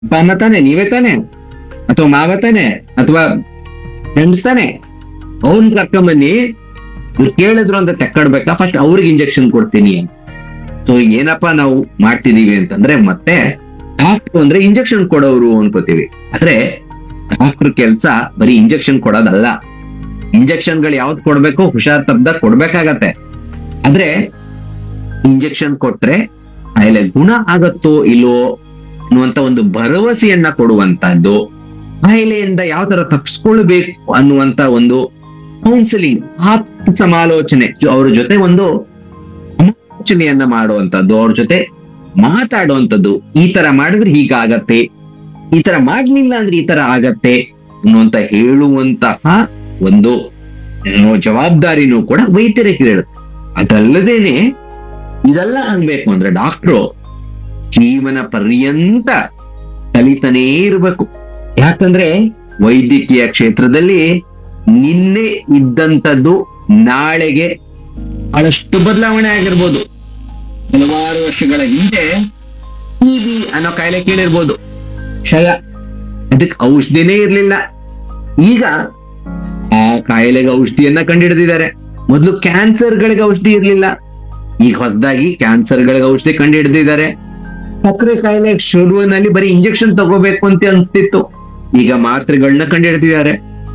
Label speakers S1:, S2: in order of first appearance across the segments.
S1: ಅಪ್ಪ ಅಮ್ಮ ತಾನೆ, ನೀವೇ ತಾನೆ, ಅಥವಾ ಮಾವ ತಾನೆ, ಅಥವಾ ಫ್ರೆಂಡ್ಸ್ ತಾನೆ, ಅವ್ನ್ ಕರ್ಕೊಂಬನ್ನಿ, ಇವ್ರು ಕೇಳಿದ್ರು ಅಂತ ತಕ್ಕೊಡ್ಬೇಕಾ, ಫಸ್ಟ್ ಅವ್ರಿಗೆ ಇಂಜೆಕ್ಷನ್ ಕೊಡ್ತೀನಿ ಅಂತ. ಸೊ ಏನಪ್ಪಾ ನಾವು ಮಾಡ್ತಿದೀವಿ ಅಂತಂದ್ರೆ, ಮತ್ತೆ ಡಾಕ್ಟರ್ ಅಂದ್ರೆ ಇಂಜೆಕ್ಷನ್ ಕೊಡೋರು ಅನ್ಕೋತೀವಿ. ಆದ್ರೆ ಡಾಕ್ಟರ್ ಕೆಲ್ಸ ಬರೀ ಇಂಜೆಕ್ಷನ್ ಕೊಡೋದಲ್ಲ. ಇಂಜೆಕ್ಷನ್ಗಳು ಯಾವ್ದು ಕೊಡ್ಬೇಕು, ಹುಷಾರ್ ತಪ್ಪದ ಕೊಡ್ಬೇಕಾಗತ್ತೆ. ಆದ್ರೆ ಇಂಜೆಕ್ಷನ್ ಕೊಟ್ರೆ ಕಾಯಿಲೆ ಗುಣ ಆಗತ್ತೋ ಇಲ್ಲೋ ಅನ್ನುವಂತ ಒಂದು ಭರವಸೆಯನ್ನ ಕೊಡುವಂತಹದ್ದು, ಕಾಯಿಲೆಯಿಂದ ಯಾವ ತರ ತಪ್ಪಿಸ್ಕೊಳ್ಬೇಕು ಅನ್ನುವಂತ ಒಂದು ಕೌನ್ಸಿಲಿಂಗ್, ಆತ್ಮ ಸಮಾಲೋಚನೆ, ಅವ್ರ ಜೊತೆ ಒಂದು ಆಲೋಚನೆಯನ್ನ ಮಾಡುವಂತದ್ದು, ಅವ್ರ ಜೊತೆ ಮಾತಾಡುವಂಥದ್ದು. ಈ ತರ ಮಾಡಿದ್ರೆ ಹೀಗಾಗತ್ತೆ, ಈ ತರ ಮಾಡ್ಲಿಲ್ಲ ಅಂದ್ರೆ ಈ ತರ ಆಗತ್ತೆ ಅನ್ನುವಂತ ಹೇಳುವಂತಹ ಒಂದು ಜವಾಬ್ದಾರಿನೂ ಕೂಡ ವೈದ್ಯರಿಗೆ ಹೇಳುತ್ತೆ. ಅದಲ್ಲದೇನೆ ಇದೆಲ್ಲ ಅನ್ಬೇಕು ಅಂದ್ರೆ ಡಾಕ್ಟ್ರು ಜೀವನ ಪರ್ಯಂತ ಕಲಿತಾನೇ ಇರ್ಬೇಕು. ಯಾಕಂದ್ರೆ ವೈದ್ಯಕೀಯ ಕ್ಷೇತ್ರದಲ್ಲಿ ನಿನ್ನೆ ಇದ್ದಂಥದ್ದು ನಾಳೆಗೆ ಬಹಳಷ್ಟು ಬದಲಾವಣೆ ಆಗಿರ್ಬೋದು. ಹಲವಾರು ವರ್ಷಗಳ ಹಿಂದೆ ಟಿಬಿ ಅನ್ನೋ ಕಾಯಿಲೆ ಕೇಳಿರ್ಬೋದು, ಕ್ಷಯ, ಅದಕ್ಕೆ ಔಷಧಿನೇ ಇರ್ಲಿಲ್ಲ. ಈಗ ಆ ಕಾಯಿಲೆಗೆ ಔಷಧಿಯನ್ನ ಕಂಡುಹಿಡಿದಿದ್ದಾರೆ. ಮೊದಲು ಕ್ಯಾನ್ಸರ್ಗಳಿಗೆ ಔಷಧಿ ಇರ್ಲಿಲ್ಲ, ಈಗ ಹೊಸದಾಗಿ ಕ್ಯಾನ್ಸರ್ಗಳಿಗೆ ಔಷಧಿ ಕಂಡುಹಿಡಿದಿದ್ದಾರೆ. ಸಕ್ಕರೆ ಕಾಯಿಲೆ ಶುರುವಿನಲ್ಲಿ ಬರೀ ಇಂಜೆಕ್ಷನ್ ತಗೋಬೇಕು ಅಂತ ಅನ್ಸ್ತಿತ್ತು, ಈಗ ಮಾತ್ರೆಗಳನ್ನ ಕಂಡುಹಿಡಿದಿದ್ದಾರೆ.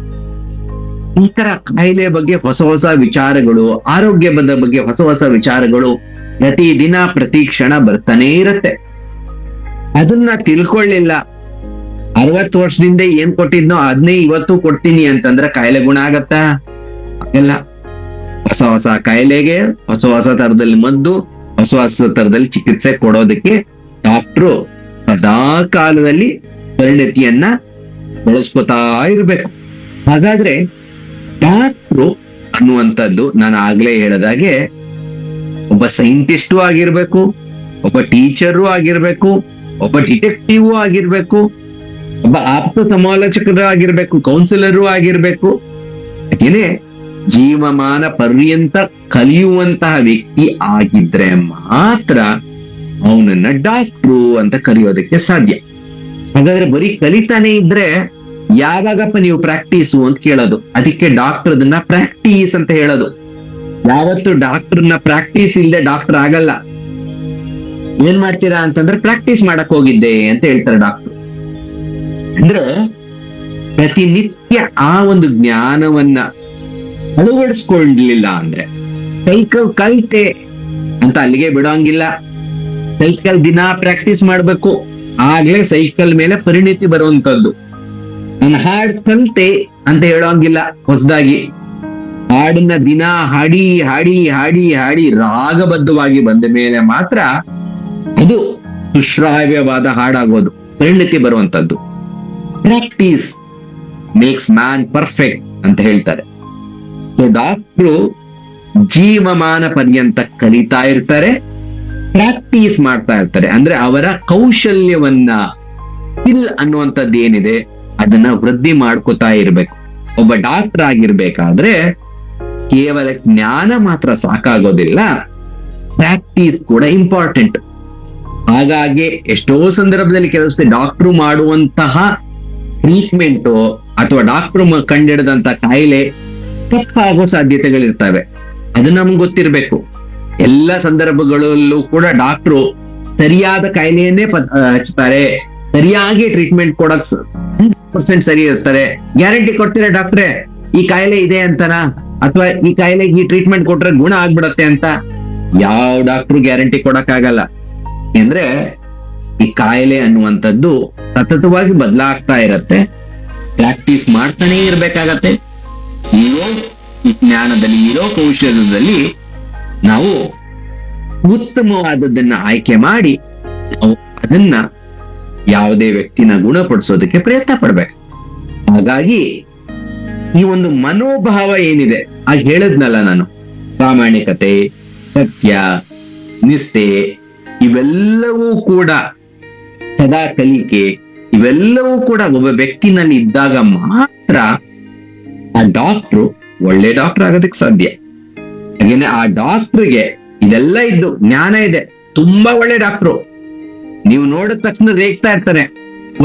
S1: ಈ ತರ ಕಾಯಿಲೆ ಬಗ್ಗೆ ಹೊಸ ಹೊಸ ವಿಚಾರಗಳು, ಆರೋಗ್ಯದ ಬಗ್ಗೆ ಹೊಸ ಹೊಸ ವಿಚಾರಗಳು ಪ್ರತಿ ದಿನ ಪ್ರತಿ ಕ್ಷಣ ಬರ್ತಾನೆ ಇರತ್ತೆ. ಅದನ್ನ ತಿಳ್ಕೊಳ್ಳಿಲ್ಲ, 60 ವರ್ಷದಿಂದ ಏನ್ ಕೊಟ್ಟಿದ್ನೋ ಅದನ್ನೇ ಇವತ್ತು ಕೊಡ್ತೀನಿ ಅಂತಂದ್ರೆ ಕಾಯಿಲೆ ಗುಣ ಆಗತ್ತಾ? ಎಲ್ಲ ಹೊಸ ಹೊಸ ಕಾಯಿಲೆಗೆ ಹೊಸ ಹೊಸ ತರದಲ್ಲಿ ಮದ್ದು, ಹೊಸ ಹೊಸ ತರದಲ್ಲಿ ಚಿಕಿತ್ಸೆ ಕೊಡೋದಕ್ಕೆ ಡಾಕ್ಟ್ರು ಸದಾ ಕಾಲದಲ್ಲಿ ಪರಿಣತಿಯನ್ನ ಬೆಳೆಸ್ಕೊತಾ ಇರ್ಬೇಕು. ಹಾಗಾದ್ರೆ ಡಾಕ್ಟ್ರು ಅನ್ನುವಂಥದ್ದು ನಾನು ಆಗ್ಲೇ ಹೇಳದಾಗೆ ಒಬ್ಬ ಸೈಂಟಿಸ್ಟು ಆಗಿರ್ಬೇಕು, ಒಬ್ಬ ಟೀಚರು ಆಗಿರ್ಬೇಕು, ಒಬ್ಬ ಡಿಟೆಕ್ಟಿವ್ ಆಗಿರ್ಬೇಕು, ಒಬ್ಬ ಆಪ್ತ ಸಮಾಲೋಚಕರು ಆಗಿರ್ಬೇಕು, ಕೌನ್ಸಿಲರು ಆಗಿರ್ಬೇಕು. ಯಾಕೆಂದ್ರೆ ಜೀವಮಾನ ಪರ್ಯಂತ ಕಲಿಯುವಂತಹ ವ್ಯಕ್ತಿ ಆಗಿದ್ರೆ ಮಾತ್ರ ಅವನನ್ನ ಡಾಕ್ಟ್ರು ಅಂತ ಕರೆಯೋದಕ್ಕೆ ಸಾಧ್ಯ. ಹಾಗಾದ್ರೆ ಬರೀ ಕಲಿತಾನೆ ಇದ್ರೆ ಯಾವಾಗಪ್ಪ ನೀವು ಪ್ರಾಕ್ಟೀಸು ಅಂತ ಕೇಳೋದು. ಅದಕ್ಕೆ ಡಾಕ್ಟರ್ ಅದನ್ನ ಪ್ರಾಕ್ಟೀಸ್ ಅಂತ ಹೇಳೋದು. ಯಾವತ್ತು ಡಾಕ್ಟರ್ನ ಪ್ರಾಕ್ಟೀಸ್ ಇಲ್ಲದೆ ಡಾಕ್ಟರ್ ಆಗಲ್ಲ. ಏನ್ ಮಾಡ್ತೀರಾ ಅಂತಂದ್ರೆ ಪ್ರಾಕ್ಟೀಸ್ ಮಾಡಕ್ ಹೋಗಿದ್ದೆ ಅಂತ ಹೇಳ್ತಾರೆ ಡಾಕ್ಟರ್. ಅಂದ್ರೆ ಪ್ರತಿನಿತ್ಯ ಆ ಒಂದು ಜ್ಞಾನವನ್ನ ಅಳವಡಿಸ್ಕೊಳ್ಳಲಿಲ್ಲ ಅಂದ್ರೆ, ಸೈಕಲ್ ಕಲಿತೆ ಅಂತ ಅಲ್ಲಿಗೆ ಬಿಡೋಂಗಿಲ್ಲ. ಸೈಕಲ್ ದಿನ ಪ್ರಾಕ್ಟೀಸ್ ಮಾಡ್ಬೇಕು, ಆಗ್ಲೇ ಸೈಕಲ್ ಮೇಲೆ ಪರಿಣಿತಿ ಬರುವಂತದ್ದು. ನಾನು ಹಾಡ್ ಕಲಿತೆ ಅಂತ ಹೇಳೋಂಗಿಲ್ಲ. ಹೊಸದಾಗಿ ಹಾಡನ್ನ ದಿನ ಹಾಡಿ ಹಾಡಿ ಹಾಡಿ ಹಾಡಿ ರಾಗಬದ್ಧವಾಗಿ ಬಂದ ಮೇಲೆ ಮಾತ್ರ ಅದು ಸುಶ್ರಾವ್ಯವಾದ ಹಾಡಾಗೋದು, ಪರಿಣಿತಿ ಬರುವಂತದ್ದು. ಪ್ರಾಕ್ಟೀಸ್ ಮೇಕ್ಸ್ ಮ್ಯಾನ್ ಪರ್ಫೆಕ್ಟ್ ಅಂತ ಹೇಳ್ತಾರೆ. ಸೊ ಡಾಕ್ಟ್ರು ಜೀವಮಾನ ಪರ್ಯಂತ ಕಲಿತಾ ಇರ್ತಾರೆ, ಪ್ರಾಕ್ಟೀಸ್ ಮಾಡ್ತಾ ಇರ್ತಾರೆ. ಅಂದ್ರೆ ಅವರ ಕೌಶಲ್ಯವನ್ನ, ಸ್ಕಿಲ್ ಅನ್ನುವಂಥದ್ದು ಏನಿದೆ ಅದನ್ನ ವೃದ್ಧಿ ಮಾಡ್ಕೋತಾ ಇರ್ಬೇಕು. ಒಬ್ಬ ಡಾಕ್ಟರ್ ಆಗಿರ್ಬೇಕಾದ್ರೆ ಕೇವಲ ಜ್ಞಾನ ಮಾತ್ರ ಸಾಕಾಗೋದಿಲ್ಲ, ಪ್ರಾಕ್ಟೀಸ್ ಕೂಡ ಇಂಪಾರ್ಟೆಂಟ್. ಹಾಗಾಗಿ ಎಷ್ಟೋ ಸಂದರ್ಭದಲ್ಲಿ ಕೆಲಸ ಡಾಕ್ಟ್ರು ಮಾಡುವಂತಹ ಟ್ರೀಟ್ಮೆಂಟ್ ಅಥವಾ ಡಾಕ್ಟ್ರು ಕಂಡಿಡಿದಂತ ಕಾಯಿಲೆ ತಪ್ಪಾಗೋ ಸಾಧ್ಯತೆಗಳಿರ್ತವೆ. ಅದು ನಮ್ಗೆ ಗೊತ್ತಿರ್ಬೇಕು. ಎಲ್ಲ ಸಂದರ್ಭಗಳಲ್ಲೂ ಕೂಡ ಡಾಕ್ಟ್ರು ಸರಿಯಾದ ಕಾಯಿಲೆಯನ್ನೇ ಹಚ್ತಾರೆ, ಸರಿಯಾಗಿ ಟ್ರೀಟ್ಮೆಂಟ್ ಕೊಡಕ್ 100% ಸರಿ ಇರ್ತಾರೆ. ಗ್ಯಾರಂಟಿ ಕೊಡ್ತೀರಾ ಡಾಕ್ಟ್ರೆ ಈ ಕಾಯಿಲೆ ಇದೆ ಅಂತನಾ, ಅಥವಾ ಈ ಕಾಯಿಲೆಗೆ ಈ ಟ್ರೀಟ್ಮೆಂಟ್ ಕೊಟ್ರೆ ಗುಣ ಆಗ್ಬಿಡತ್ತೆ ಅಂತ? ಯಾವ ಡಾಕ್ಟ್ರು ಗ್ಯಾರಂಟಿ ಕೊಡಕ್ ಆಗಲ್ಲ. ಅಂದ್ರೆ ಈ ಕಾಯಿಲೆ ಅನ್ನುವಂಥದ್ದು ಸತತವಾಗಿ ಬದಲಾಗ್ತಾ ಇರತ್ತೆ. ಪ್ರಾಕ್ಟೀಸ್ ಮಾಡ್ತಾನೆ ಇರ್ಬೇಕಾಗತ್ತೆ. ಇರೋ ಜ್ಞಾನದಲ್ಲಿ, ಇರೋ ಕೌಶಲ್ಯದಲ್ಲಿ ನಾವು ಉತ್ತಮವಾದದ್ದನ್ನ ಆಯ್ಕೆ ಮಾಡಿ ನಾವು ಅದನ್ನ ಯಾವುದೇ ವ್ಯಕ್ತಿನ ಗುಣಪಡಿಸೋದಕ್ಕೆ ಪ್ರಯತ್ನ ಪಡ್ಬೇಕು. ಹಾಗಾಗಿ ಈ ಒಂದು ಮನೋಭಾವ ಏನಿದೆ, ಆಗ ಹೇಳಿದ್ನಲ್ಲ ನಾನು, ಪ್ರಾಮಾಣಿಕತೆ, ಸತ್ಯ, ನಿಷ್ಠೆ, ಇವೆಲ್ಲವೂ ಕೂಡ ಸದಾ ಕಲಿಕೆ, ಇವೆಲ್ಲವೂ ಕೂಡ ಒಬ್ಬ ವ್ಯಕ್ತಿನಲ್ಲಿ ಇದ್ದಾಗ ಮಾತ್ರ ಆ ಡಾಕ್ಟ್ರು ಒಳ್ಳೆ ಡಾಕ್ಟರ್ ಆಗೋದಕ್ಕೆ ಸಾಧ್ಯ. ಹಾಗೇನೆ ಆ ಡಾಕ್ಟ್ರಿಗೆ ಇದೆಲ್ಲ ಇದ್ದು ಜ್ಞಾನ ಇದೆ, ತುಂಬಾ ಒಳ್ಳೆ ಡಾಕ್ಟ್ರು, ನೀವು ನೋಡಿದ ತಕ್ಷಣ ರೇಗ್ತಾ ಇರ್ತಾರೆ,